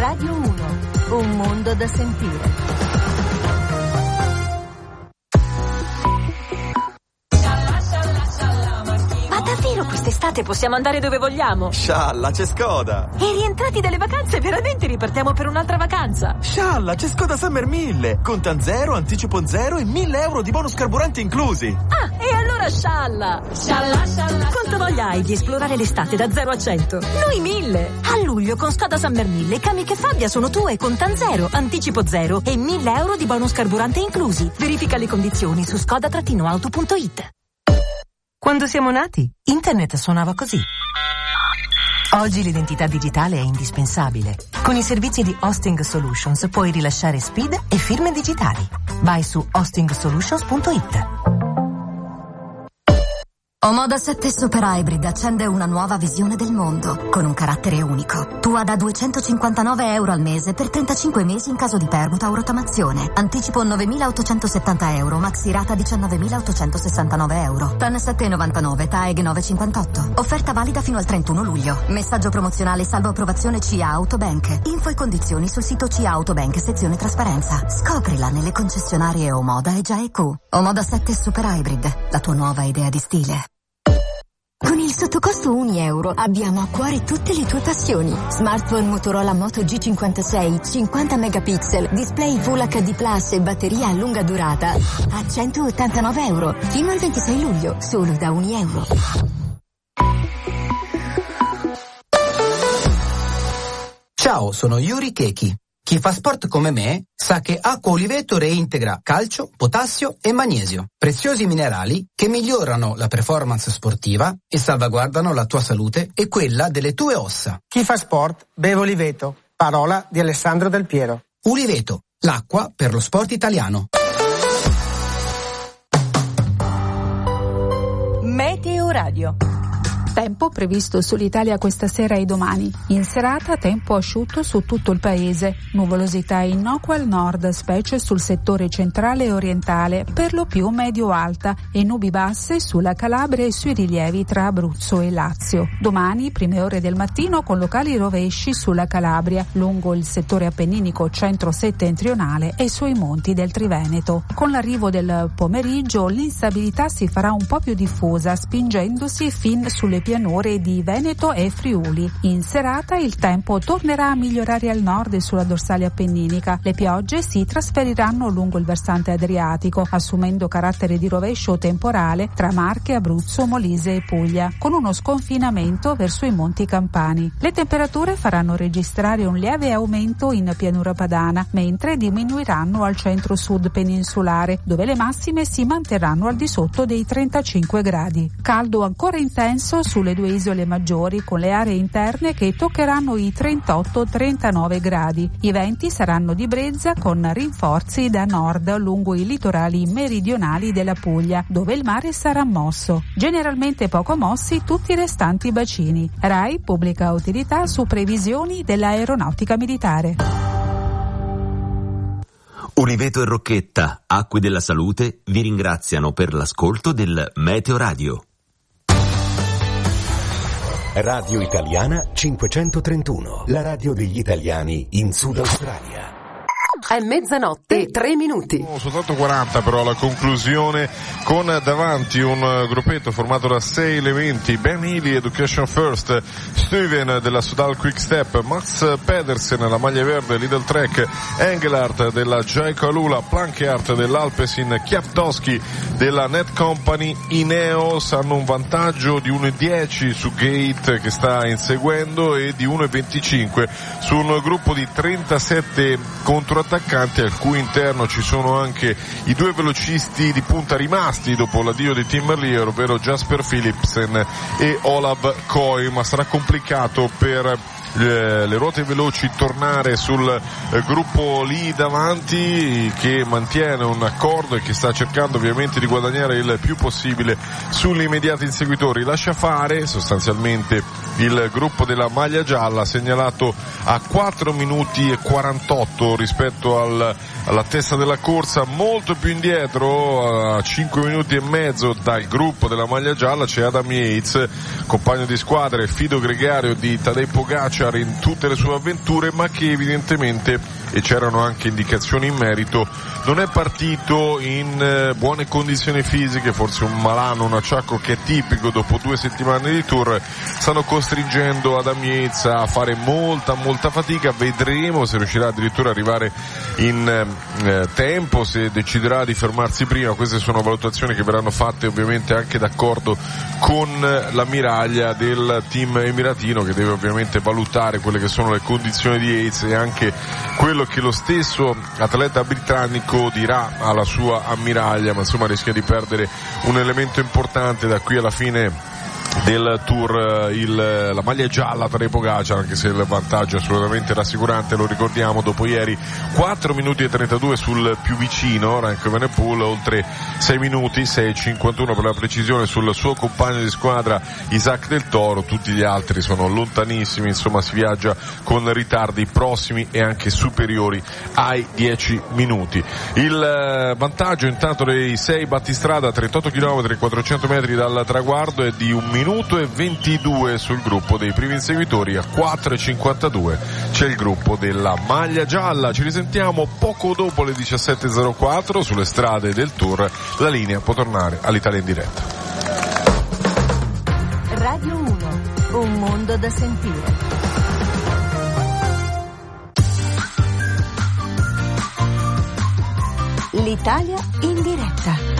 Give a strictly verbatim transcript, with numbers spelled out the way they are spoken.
Radio uno, un mondo da sentire. Quest'estate possiamo andare dove vogliamo. Scialla, c'è Skoda. E rientrati dalle vacanze, veramente ripartiamo per un'altra vacanza. Scialla, c'è Skoda Summer mille. Contan zero, anticipo zero e mille euro di bonus carburante inclusi. Ah, e allora scialla. Scialla, scialla. Quanto voglia hai di esplorare l'estate da zero a cento? Noi mille. A luglio con Skoda Summer mille, Kamiq e Fabia sono tue, contan zero, anticipo zero e mille euro di bonus carburante inclusi. Verifica le condizioni su skoda auto punto it. Quando siamo nati, internet suonava così. Oggi l'identità digitale è indispensabile. Con i servizi di Hosting Solutions puoi rilasciare S P I D e firme digitali. Vai su hosting solutions punto it. Omoda sette Super Hybrid accende una nuova visione del mondo, con un carattere unico. Tua da duecentocinquantanove euro al mese per trentacinque mesi in caso di permuta o rottamazione. Anticipo novemilaottocentosettanta euro, maxi rata diciannovemilaottocentosessantanove euro. T A N sette virgola novantanove, T A E G novecentocinquantotto. Offerta valida fino al trentuno luglio. Messaggio promozionale salvo approvazione C A Autobank. Info e condizioni sul sito C A Autobank, sezione trasparenza. Scoprila nelle concessionarie Omoda e G A E Q. Omoda sette Super Hybrid, la tua nuova idea di stile. Con il sottocosto un euro abbiamo a cuore tutte le tue passioni. Smartphone Motorola Moto G cinquantasei, cinquanta megapixel, display Full H D Plus e batteria a lunga durata a centottantanove euro fino al ventisei luglio, solo da un euro. Ciao, sono Yuri Keki. Chi fa sport come me sa che Acqua Oliveto reintegra calcio, potassio e magnesio, preziosi minerali che migliorano la performance sportiva e salvaguardano la tua salute e quella delle tue ossa. Chi fa sport beve Oliveto, parola di Alessandro Del Piero. Oliveto, l'acqua per lo sport italiano. Meteo Radio. Tempo previsto sull'Italia questa sera e domani. In serata tempo asciutto su tutto il paese, nuvolosità innocua al nord, specie sul settore centrale e orientale, per lo più medio-alta, e nubi basse sulla Calabria e sui rilievi tra Abruzzo e Lazio. Domani, prime ore del mattino, con locali rovesci sulla Calabria, lungo il settore appenninico centro-settentrionale e sui monti del Triveneto. Con l'arrivo del pomeriggio l'instabilità si farà un po' più diffusa, spingendosi fin sulle pianure di Veneto e Friuli. In serata il tempo tornerà a migliorare al nord e sulla dorsale appenninica. Le piogge si trasferiranno lungo il versante adriatico, assumendo carattere di rovescio temporale tra Marche, Abruzzo, Molise e Puglia, con uno sconfinamento verso i monti campani. Le temperature faranno registrare un lieve aumento in pianura padana, mentre diminuiranno al centro-sud peninsulare, dove le massime si manterranno al di sotto dei trentacinque gradi. Caldo ancora intenso sulle due isole maggiori, con le aree interne che toccheranno i trentotto trentanove gradi. I venti saranno di brezza con rinforzi da nord lungo i litorali meridionali della Puglia, dove il mare sarà mosso. Generalmente poco mossi tutti i restanti bacini. RAI pubblica utilità su previsioni dell'aeronautica militare. Oliveto e Rocchetta, Acque della Salute, vi ringraziano per l'ascolto del Meteo Radio. Radio Italiana cinquecentotrentuno, la radio degli italiani in Sud Australia. È mezzanotte e tre minuti. Oh, soltanto quaranta però alla conclusione, con davanti un gruppetto formato da sei elementi: Ben Healy, Education First, Steven della Sudal Quick Step, Max Pedersen, la maglia verde Lidl Trek, Engelhardt della Jaico Alula, Plankert dell'Alpecin, Kwiatkowski della Net Company. Ineos hanno un vantaggio di uno virgola dieci su Gate che sta inseguendo e di uno virgola venticinque su un gruppo di trentasette controattaccanti, al cui interno ci sono anche i due velocisti di punta rimasti dopo l'addio di Tim Merlier, ovvero Jasper Philipsen e Olav Koy, ma sarà complicato per le ruote veloci tornare sul gruppo lì davanti, che mantiene un accordo e che sta cercando ovviamente di guadagnare il più possibile sugli immediati inseguitori. Lascia fare sostanzialmente il gruppo della maglia gialla, segnalato a quattro minuti e quarantotto rispetto al, alla testa della corsa, molto più indietro, a cinque minuti e mezzo dal gruppo della maglia gialla c'è Adam Yates, compagno di squadra e fido gregario di Tadej Pogacar in tutte le sue avventure, ma che evidentemente, e c'erano anche indicazioni in merito, non è partito in eh, buone condizioni fisiche, forse un malano, un acciacco che è tipico dopo due settimane di tour, stanno costringendo Adam Yates a fare molta molta fatica. Vedremo se riuscirà addirittura ad arrivare in eh, tempo, se deciderà di fermarsi prima. Queste sono valutazioni che verranno fatte ovviamente anche d'accordo con l'ammiraglia del team emiratino, che deve ovviamente valutare quelle che sono le condizioni di Yates e anche quello che lo stesso atleta britannico dirà alla sua ammiraglia, ma insomma rischia di perdere un elemento importante da qui alla fine del tour, il, la maglia gialla Tadej Pogacar, anche se il vantaggio è assolutamente rassicurante, lo ricordiamo, dopo ieri quattro minuti e trentadue sul più vicino Remco Evenepoel, oltre sei minuti, sei e cinquantuno per la precisione, sul suo compagno di squadra Isaac Del Toro. Tutti gli altri sono lontanissimi, insomma si viaggia con ritardi prossimi e anche superiori ai dieci minuti. Il vantaggio intanto dei sei battistrada, trentotto chilometri, quattrocento metri dal traguardo, è di un minuto e ventidue sul gruppo dei primi inseguitori. A quattro e cinquantadue c'è il gruppo della maglia gialla. Ci risentiamo poco dopo le diciassette e zero quattro sulle strade del tour. La linea può tornare all'Italia in diretta. Radio uno, un mondo da sentire. L'Italia in diretta.